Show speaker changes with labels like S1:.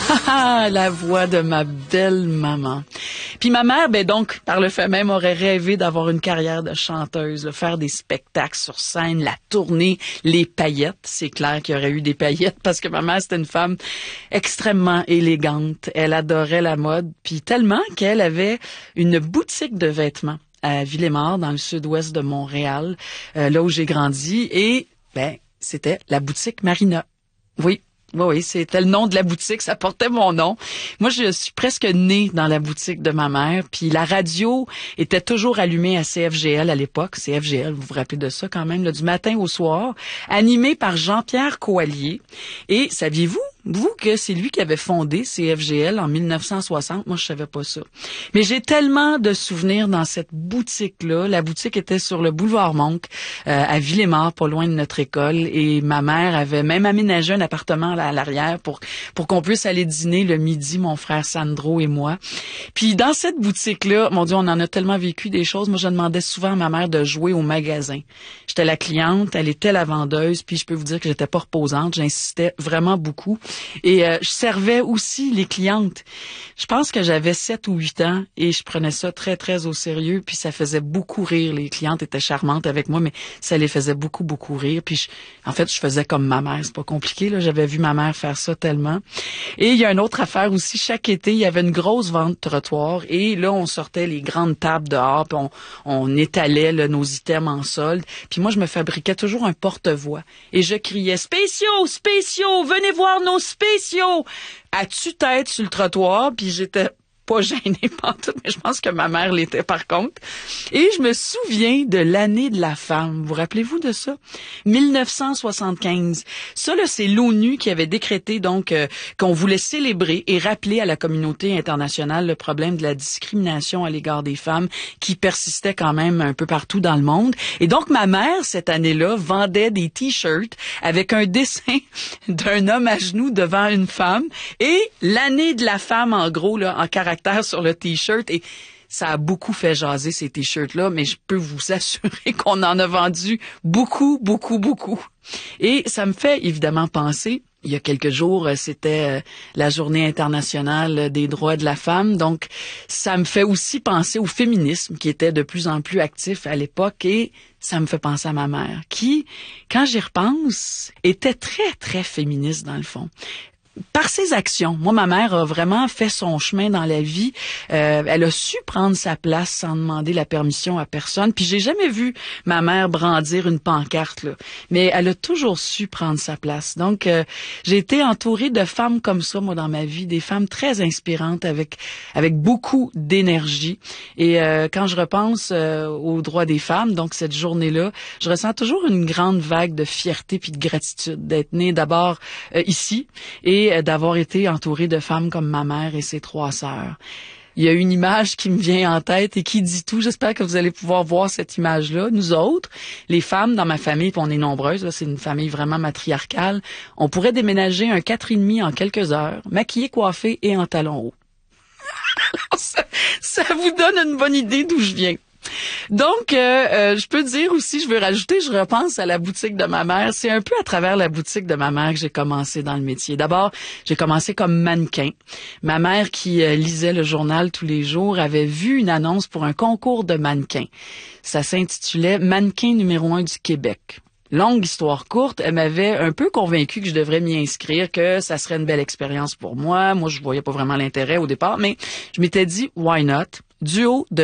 S1: Ah, la voix de ma belle maman. Puis ma mère, donc, par le fait même, aurait rêvé d'avoir une carrière de chanteuse, là, faire des spectacles sur scène, la tournée, les paillettes. C'est clair qu'il y aurait eu des paillettes parce que ma mère, c'était une femme extrêmement élégante. Elle adorait la mode, puis tellement qu'elle avait une boutique de vêtements à Villemort, dans le sud-ouest de Montréal, là où j'ai grandi. Et, c'était la boutique Marina. Oui. Oui, c'était le nom de la boutique, ça portait mon nom. Moi, je suis presque née dans la boutique de ma mère, puis la radio était toujours allumée à CFGL à l'époque. CFGL, vous vous rappelez de ça quand même, là, du matin au soir, animée par Jean-Pierre Coallier. Et saviez-vous, que c'est lui qui avait fondé CFGL en 1960? Moi, je savais pas ça. Mais j'ai tellement de souvenirs dans cette boutique-là. La boutique était sur le boulevard Monk, à Villemort, pas loin de notre école. Et ma mère avait même aménagé un appartement à l'arrière pour qu'on puisse aller dîner le midi, mon frère Sandro et moi. Puis dans cette boutique-là, mon Dieu, on en a tellement vécu des choses. Moi, je demandais souvent à ma mère de jouer au magasin. J'étais la cliente, elle était la vendeuse, puis je peux vous dire que j'étais pas reposante. J'insistais vraiment beaucoup. Et je servais aussi les clientes. Je pense que j'avais 7 ou 8 ans et je prenais ça très, très au sérieux. Puis ça faisait beaucoup rire. Les clientes étaient charmantes avec moi, mais ça les faisait beaucoup, beaucoup rire. Puis en fait, je faisais comme ma mère. C'est pas compliqué, là. J'avais vu ma mère faire ça tellement. Et il y a une autre affaire aussi. Chaque été, il y avait une grosse vente trottoir. Et là, on sortait les grandes tables dehors. Puis on étalait là, nos items en solde. Puis moi, je me fabriquais toujours un porte-voix. Et je criais « Spéciaux! Spéciaux! Venez voir nos spéciaux! » à tue-tête sur le trottoir, puis j'étais pas gênée pantoute, mais je pense que ma mère l'était par contre. Et je me souviens de l'année de la femme. Vous rappelez-vous de ça? 1975. Ça, là, c'est l'ONU qui avait décrété donc qu'on voulait célébrer et rappeler à la communauté internationale le problème de la discrimination à l'égard des femmes qui persistait quand même un peu partout dans le monde. Et donc, ma mère, cette année-là, vendait des t-shirts avec un dessin d'un homme à genoux devant une femme et l'année de la femme, en gros, là, en caractère sur le t-shirt. Et ça a beaucoup fait jaser ces t-shirts-là, mais je peux vous assurer qu'on en a vendu beaucoup, beaucoup, beaucoup. Et ça me fait évidemment penser, il y a quelques jours, c'était la Journée internationale des droits de la femme, donc ça me fait aussi penser au féminisme qui était de plus en plus actif à l'époque et ça me fait penser à ma mère qui, quand j'y repense, était très, très féministe dans le fond. Par ses actions. Moi, ma mère a vraiment fait son chemin dans la vie. Elle a su prendre sa place sans demander la permission à personne. Puis j'ai jamais vu ma mère brandir une pancarte, là. Mais elle a toujours su prendre sa place. Donc, j'ai été entourée de femmes comme ça, moi, dans ma vie. Des femmes très inspirantes avec beaucoup d'énergie. Et quand je repense aux droits des femmes, donc cette journée-là, je ressens toujours une grande vague de fierté puis de gratitude d'être née d'abord ici et d'avoir été entourée de femmes comme ma mère et ses 3 sœurs. Il y a une image qui me vient en tête et qui dit tout. J'espère que vous allez pouvoir voir cette image-là. Nous autres, les femmes dans ma famille, puis on est nombreuses, là, c'est une famille vraiment matriarcale, on pourrait déménager un 4,5 en quelques heures, maquillée, coiffée et en talons hauts. ça vous donne une bonne idée d'où je viens. Donc, je peux dire aussi, je veux rajouter, je repense à la boutique de ma mère. C'est un peu à travers la boutique de ma mère que j'ai commencé dans le métier. D'abord, j'ai commencé comme mannequin. Ma mère, qui lisait le journal tous les jours, avait vu une annonce pour un concours de mannequins. Ça s'intitulait « Mannequin numéro 1 du Québec ». Longue histoire courte, elle m'avait un peu convaincue que je devrais m'y inscrire, que ça serait une belle expérience pour moi. Moi, je voyais pas vraiment l'intérêt au départ, mais je m'étais dit « Why not ?» Du haut de